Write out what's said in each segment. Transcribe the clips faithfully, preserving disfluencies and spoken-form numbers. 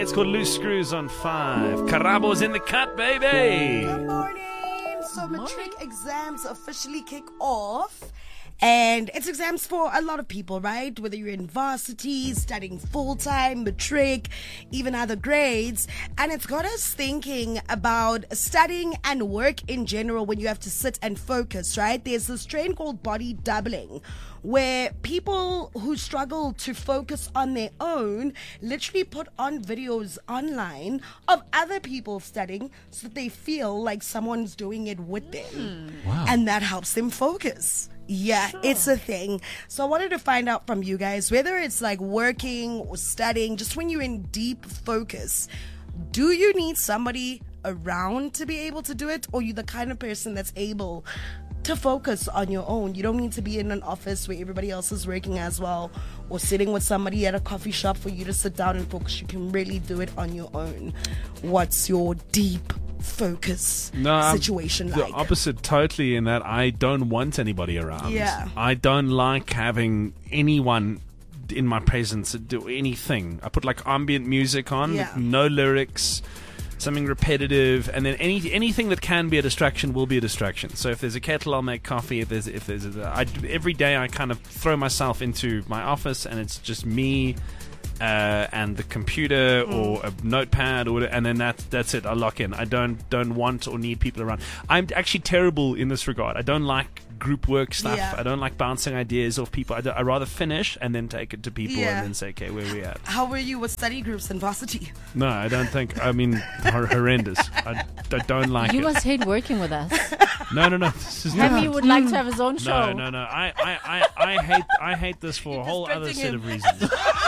It's called Loose Screws on five. Karabo's in the cut, baby. Good morning. So matric exams officially kick off. And it's exams for a lot of people, right? Whether you're in varsity, studying full-time, matric, even other grades. And it's got us thinking about studying and work in general when you have to sit and focus, right? There's this trend called body doubling, where people who struggle to focus on their own literally put on videos online of other people studying so that they feel like someone's doing it with them. Mm. Wow. And that helps them focus. Yeah, sure. It's a thing. So I wanted to find out from you guys, whether it's like working or studying, just when you're in deep focus, do you need somebody around to be able to do it? Or are you the kind of person that's able to focus on your own? You don't need to be in an office where everybody else is working as well, or sitting with somebody at a coffee shop for you to sit down and focus. You can really do it on your own. What's your deep focus no, situation I'm like? The opposite totally, in that I don't want anybody around. Yeah. I don't like having anyone in my presence do anything. I put like ambient music on, Yeah. no lyrics, something repetitive, and then any anything that can be a distraction will be a distraction. So if there's a kettle, I'll make coffee. If there's if there's a, I, every day I kind of throw myself into my office and it's just me uh, and the computer Mm. or a notepad, or and then that's that's it. I lock in. I don't don't want or need people around. I'm actually terrible in this regard. I don't like group work stuff. Yeah. I don't like bouncing ideas off people. I would rather finish and then take it to people Yeah. and then say, okay, where are we at? How were you with study groups and varsity? No, I don't think. I mean, hor- horrendous. I, I don't like You it. must hate working with us. No, no, no. This is Hemi not. would like to have his own show. No, no, no. I, I, I, I hate I hate this for a whole other set of reasons.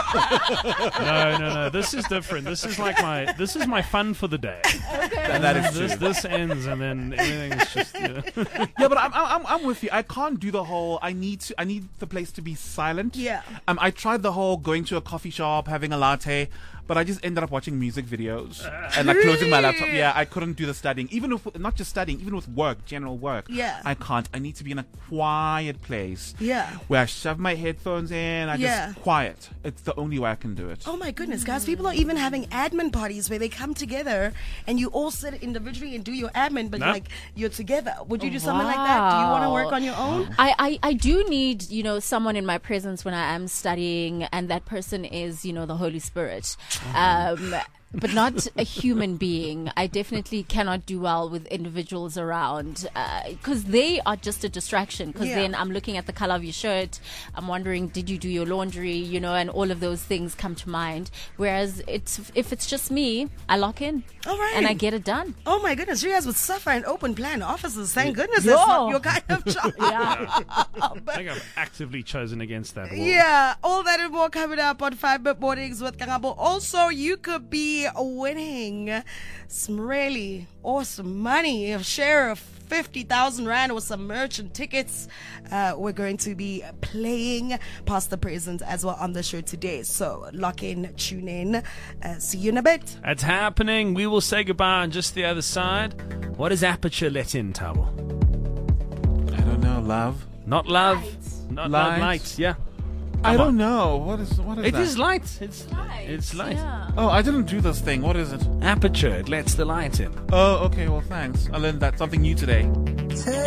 no, no, no. This is different. This is like my this is my fun for the day. Okay. And that is This true. this ends and then everything's just yeah. Yeah, but I'm, I'm I'm with you. I can't do the whole. I need to. I need the place to be silent. Yeah. Um. I tried the whole going to a coffee shop, having a latte, but I just ended up watching music videos and like closing my laptop. Really? Yeah, I couldn't do the studying. Even with not just studying, even with work, general work. Yeah. I can't. I need to be in a quiet place. Yeah. Where I shove my headphones in. I Yeah. just quiet. It's the only way I can do it. Oh my goodness, guys. People are even having admin parties where they come together and you all sit individually and do your admin, but No. like you're together. Would you do something like that? Do you want to Wow. work on your own? I, I, I do need, you know, someone in my presence when I am studying, and that person is, you know, the Holy Spirit. Um, but not a human being. I definitely cannot do well with individuals around because they are just a distraction. Because Yeah. then I'm looking at the color of your shirt. I'm wondering, did you do your laundry? You know, and all of those things come to mind. Whereas it's if it's just me, I lock in All right. and I get it done. Oh my goodness, you guys would suffer in open plan offices. Thank goodness Yo. that's not your kind of job. Yeah. I But think I've actively chosen against that. Wall. yeah, all that and more coming up on Five Minute Mornings with Karabo. Also, you could be winning some really awesome money, a share of fifty thousand rand with some merch and tickets. Uh, we're going to be playing past the present as well on the show today. So lock in, tune in. Uh, see you in a bit. It's happening. We will say goodbye on just the other side. What does Aperture let in, Towel? I don't know. Love. Not love. Light. Not Light. light. Light. Yeah. I Come don't on. know. What is what is It that? is light. It's light. It's light. Yeah. Oh, I didn't do this thing. What is it? Aperture. It lets the light in. Oh, okay. Well, thanks. I learned that something new today.